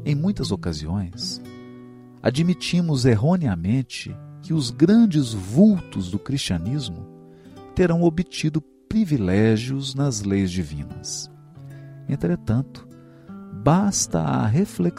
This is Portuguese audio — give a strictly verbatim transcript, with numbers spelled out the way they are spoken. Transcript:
Em muitas ocasiões, admitimos erroneamente que os grandes vultos do cristianismo terão obtido privilégios nas leis divinas. Entretanto, basta a reflexão